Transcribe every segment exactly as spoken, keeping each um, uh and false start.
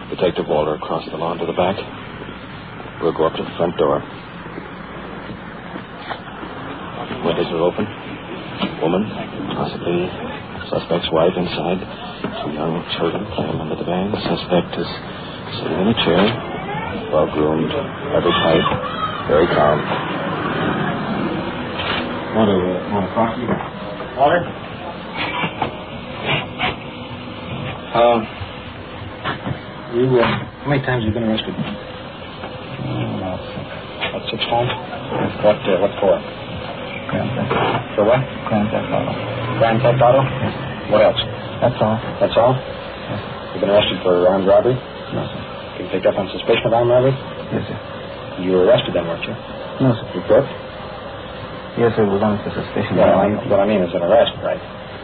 Detective Walter across the lawn to the back. We'll go up to the front door. Windows are open. Woman, possibly suspect's wife inside. Two young children playing under the van. The suspect is sitting in a chair. Well-groomed, every type. Very calm. Want to, uh, want to talk to you? Walter? Um, you, uh, how many times have you been arrested? Mm, about six. About six times? What, uh, what for? Grand Theft Auto. For what? Grand Theft Auto. Grand Theft Auto? Yes. What else? That's all. That's all? Yes. You've been arrested for armed robbery? No, sir. You picked up on suspicion of armed robbery? Yes, sir. You were arrested then, weren't you? No, sir. You crooked? Yes, sir. It was on for suspicion. Well, I, what I mean is an arrest, right?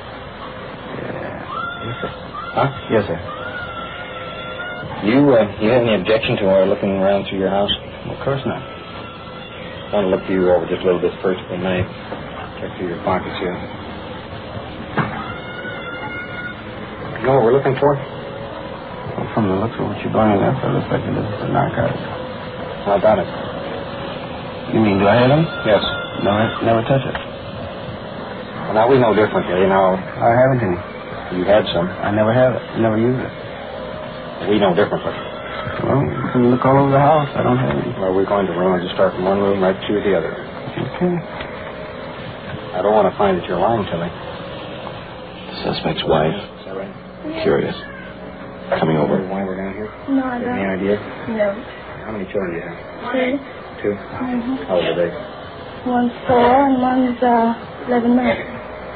Yeah. Yes, sir. Huh? Yes, sir. You, uh, you have any objection to our looking around through your house? Of course not. I want to look you over just a little bit first, if I may. Check through your pockets here. You know what we're looking for? Well, from the looks of what you're buying there, it looks like it is for narcotics. How about it? You mean, do I have them? Yes. No, I never touch it. Well, now, we know differently, you know. I haven't any. You had some. I never have it. I never use it. We know differently. Well, you can look all over the house. I don't have any. Well, we're going to run and just start from one room right to the other. Okay. I don't want to find that you're lying to me. The suspect's wife. Is that right? Curious. Coming over. Why we're down here? No, I Any don't. idea? No. How many children do you have? Two. Two? Mm-hmm. How old are they? One's four and one's uh, eleven months.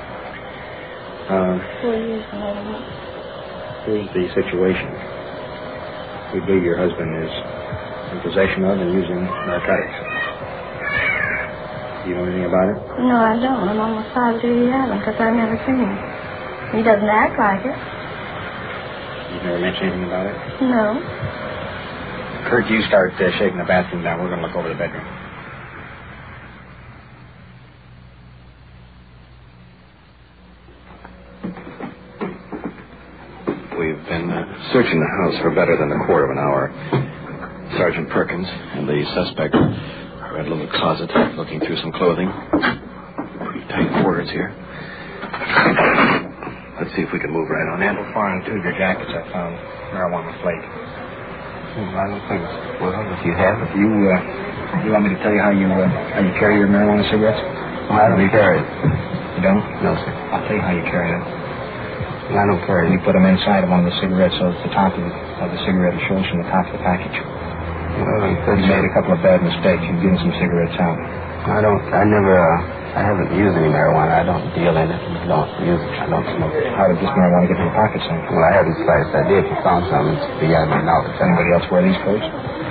Um, Four years and eleven months. here's the situation. We believe your husband is in possession of and using narcotics. Do you know anything about it? No, I don't. I'm almost positive he hasn't because I've never seen him. He doesn't act like it. You've never mentioned anything about it? No. Kurt, you start uh, shaking the bathroom down. We're going to look over the bedroom. We've been uh, searching the house for better than a quarter of an hour. Sergeant Perkins and the suspect are in a little closet looking through some clothing. Pretty tight quarters here. Let's see if we can move right on in. So far in two of your jackets, I found marijuana flake. I don't think so. Well, if you have it. You, uh, you want me to tell you how you, uh, how you carry your marijuana cigarettes? Well, I don't carry it. You don't? No, sir. I'll tell you how you carry them. I don't carry You it. put them inside of one of the cigarettes so that the top of the, of the cigarette shows from the top of the package. Well, I'm You pretty made a couple of bad mistakes. You've given some cigarettes out. I don't, I never, uh, I haven't used any marijuana. I don't deal in it. I don't use it. I don't smoke it. How did this marijuana get in your pockets then? Well, I haven't sliced. I did. If you found something, it's beyond my knowledge. Does anybody else wear these coats?